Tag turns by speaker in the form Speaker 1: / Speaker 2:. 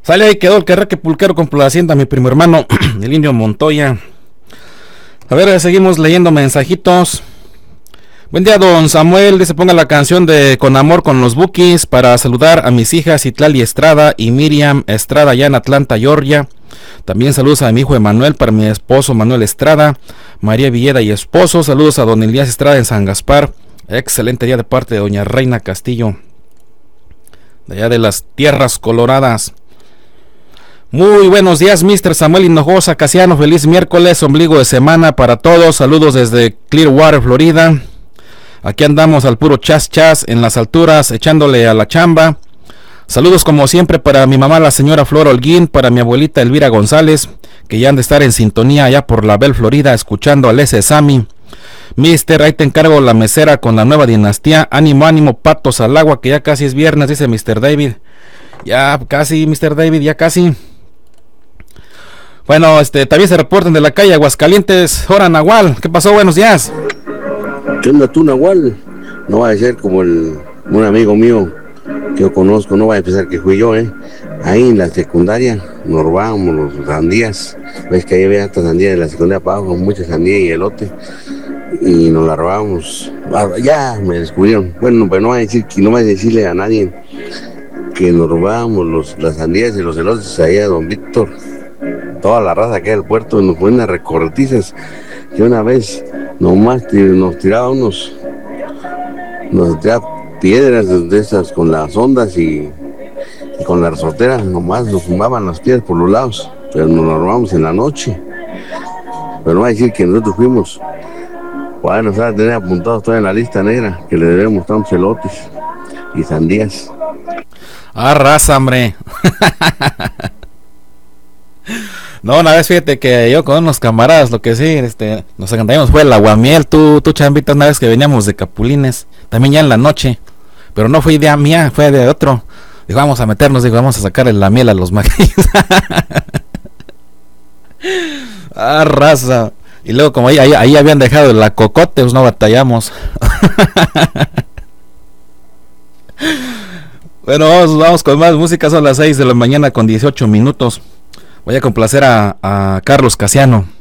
Speaker 1: Sale ahí, quedó el Carraque Pulquero con la hacienda, mi primo hermano, el indio Montoya. A ver, seguimos leyendo mensajitos. Buen día, don Samuel. Dice: ponga la canción de Con Amor con los Bukis para saludar a mis hijas Itlali Estrada y Miriam Estrada allá en Atlanta, Georgia. También saludos a mi hijo Emanuel, para mi esposo Manuel Estrada, María Villeda y esposo. Saludos a don Elías Estrada en San Gaspar. Excelente día de parte de doña Reina Castillo, de allá de las Tierras Coloradas. Muy buenos días, Mr. Samuel Hinojosa Casiano. Feliz miércoles, ombligo de semana para todos. Saludos desde Clearwater, Florida. Aquí andamos al puro chas chas en las alturas, echándole a la chamba. Saludos como siempre para mi mamá, la señora Flor Holguín, para mi abuelita Elvira González, que ya han de estar en sintonía allá por la Bell, Florida, escuchando al S. Sammy. Mister, ahí te encargo la mesera con la nueva dinastía. Ánimo, ánimo, patos al agua, que ya casi es viernes, dice Mr. David. Ya casi, Mr. David, ya casi. Bueno, también se reportan de la calle Aguascalientes. Hora Nahual, ¿qué pasó? Buenos días.
Speaker 2: ¿Qué onda tú, Nahual? No va a ser como un amigo mío que yo conozco, no va a pensar que fui yo, Ahí en la secundaria nos robábamos los sandías. Ves que ahí había hasta sandías de la secundaria para abajo, mucha sandía y elote. Y nos la robábamos. Ya me descubrieron. Bueno, pero no va a decirle a nadie que nos robábamos las sandías y los elotes ahí a don Víctor. Toda la raza aquí del puerto nos ponen unas recortizas, que una vez nomás nos tiraba piedras de esas con las ondas y con la resortera, nomás nos fumaban las piedras por los lados, pero nos las robamos en la noche. Pero no va a decir que nosotros fuimos. Bueno, o sea, tener apuntados todavía en la lista negra, que le debemos tantos elotes y sandías.
Speaker 1: Raza, hombre. No, una vez fíjate que yo con unos camaradas, lo que sí, nos encantábamos fue el aguamiel, tú Chambita, una vez que veníamos de Capulines, también ya en la noche, pero no fue idea mía, fue de otro. Dijo, vamos a meternos, vamos a sacar la miel a los magueyes. Raza. Y luego como ahí habían dejado la cocote, pues no batallamos. Bueno, vamos con más música, son las 6 de la mañana con 18 minutos. Voy a complacer a Carlos Casiano.